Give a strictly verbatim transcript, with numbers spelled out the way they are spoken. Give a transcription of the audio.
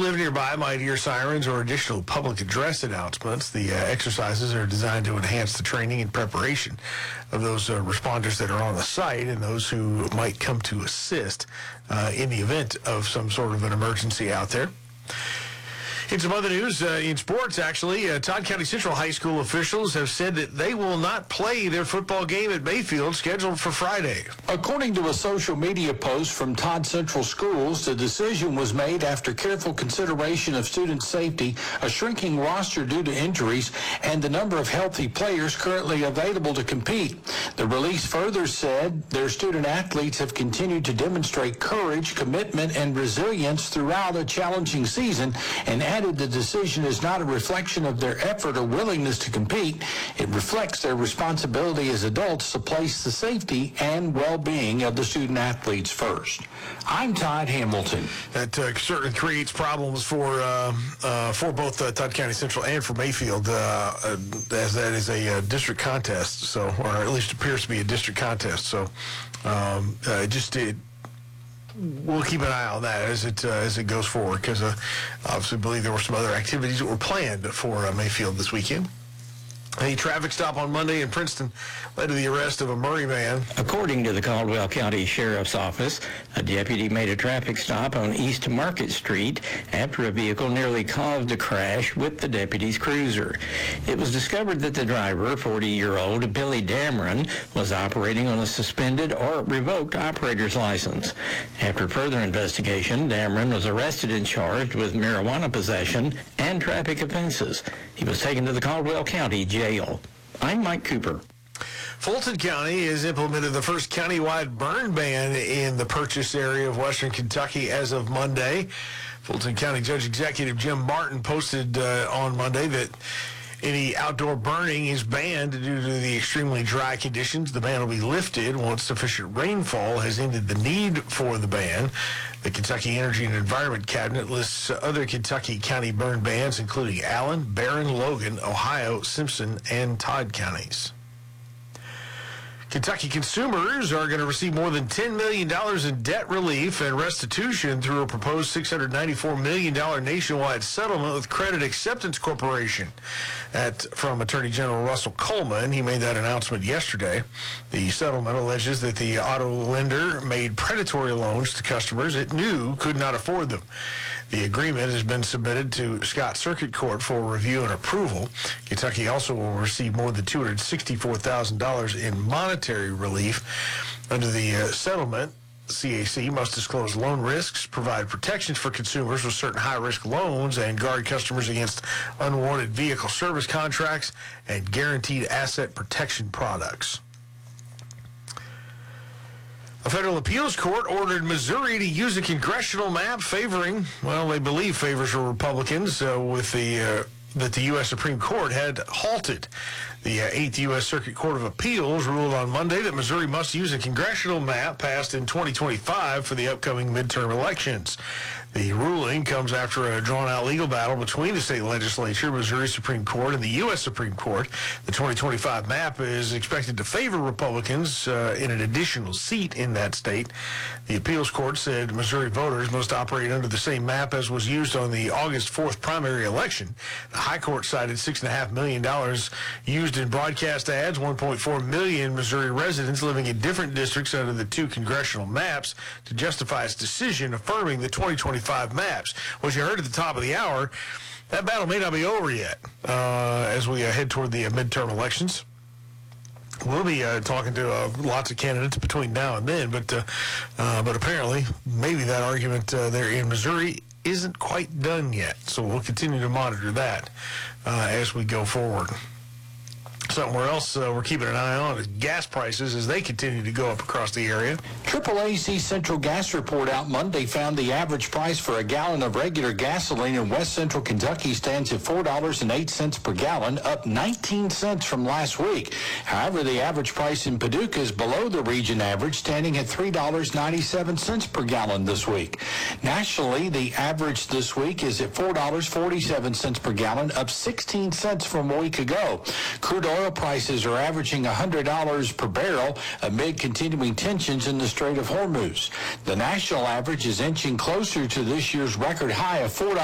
live nearby might hear sirens or additional public address announcements. The uh, exercises are designed to enhance the training and preparation of those uh, responders that are on the site and those who might come to assist uh, in the event of some sort of an emergency out there. In some other news, uh, in sports, actually, uh, Todd County Central High School officials have said that they will not play their football game at Mayfield scheduled for Friday. According to a social media post from Todd Central Schools, the decision was made after careful consideration of student safety, a shrinking roster due to injuries, and the number of healthy players currently available to compete. The release further said their student athletes have continued to demonstrate courage, commitment, and resilience throughout a challenging season, and added the decision is not a reflection of their effort or willingness to compete. It reflects their responsibility as adults to place the safety and well-being of the student athletes first. I'm Todd Hamilton. That uh, certainly creates problems for uh, uh, for both uh, Todd County Central and for Mayfield, uh, uh, as that is a uh, district contest, so or at least appears to be a district contest. So um, uh, just it. We'll keep an eye on that as it uh, as it goes forward, because uh, obviously believe there were some other activities that were planned for uh, Mayfield this weekend. A traffic stop on Monday in Princeton led to the arrest of a Murray man. According to the Caldwell County Sheriff's Office, a deputy made a traffic stop on East Market Street after a vehicle nearly caused a crash with the deputy's cruiser. It was discovered that the driver, forty-year-old Billy Dameron, was operating on a suspended or revoked operator's license. After further investigation, Dameron was arrested and charged with marijuana possession and traffic offenses. He was taken to the Caldwell County Jail. I'm Mike Cooper. Fulton County has implemented the first countywide burn ban in the Purchase area of western Kentucky as of Monday. Fulton County Judge Executive Jim Martin posted uh, on Monday that any outdoor burning is banned due to the extremely dry conditions. The ban will be lifted once sufficient rainfall has ended the need for the ban. The Kentucky Energy and Environment Cabinet lists other Kentucky county burn bans, including Allen, Barron, Logan, Ohio, Simpson, and Todd counties. Kentucky consumers are going to receive more than ten million dollars in debt relief and restitution through a proposed six hundred ninety-four million dollars nationwide settlement with Credit Acceptance Corporation. That from Attorney General Russell Coleman. He made that announcement yesterday. The settlement alleges that the auto lender made predatory loans to customers it knew could not afford them. The agreement has been submitted to Scott Circuit Court for review and approval. Kentucky also will receive more than two hundred sixty-four thousand dollars in monetary relief. Under the uh, settlement, C A C must disclose loan risks, provide protections for consumers with certain high-risk loans, and guard customers against unwanted vehicle service contracts and guaranteed asset protection products. A federal appeals court ordered Missouri to use a congressional map favoring, well, they believe favors Republicans, uh, with the uh, that the U S Supreme Court had halted. The uh, eighth U S Circuit Court of Appeals ruled on Monday that Missouri must use a congressional map passed in twenty twenty-five for the upcoming midterm elections. The ruling comes after a drawn-out legal battle between the state legislature, Missouri Supreme Court, and the U S Supreme Court. The twenty twenty-five map is expected to favor Republicans uh, in an additional seat in that state. The appeals court said Missouri voters must operate under the same map as was used on the August fourth primary election. The High Court cited six point five million dollars used in broadcast ads, one point four million Missouri residents living in different districts under the two congressional maps to justify its decision affirming the twenty twenty-five maps. Well, as you heard at the top of the hour, that battle may not be over yet uh, as we uh, head toward the uh, midterm elections. We'll be uh, talking to uh, lots of candidates between now and then, but uh, uh, but apparently maybe that argument uh, there in Missouri isn't quite done yet. So we'll continue to monitor that uh, as we go forward. Somewhere else uh, we're keeping an eye on is gas prices as they continue to go up across the area. Triple A C Central Gas Report out Monday found the average price for a gallon of regular gasoline in West Central Kentucky stands at four dollars and eight cents per gallon, up nineteen cents from last week. However, the average price in Paducah is below the region average, standing at three dollars and ninety-seven cents per gallon this week. Nationally, the average this week is at four dollars and forty-seven cents per gallon, up sixteen cents from a week ago. Crude oil prices are averaging one hundred dollars per barrel amid continuing tensions in the Strait of Hormuz. The national average is inching closer to this year's record high of four dollars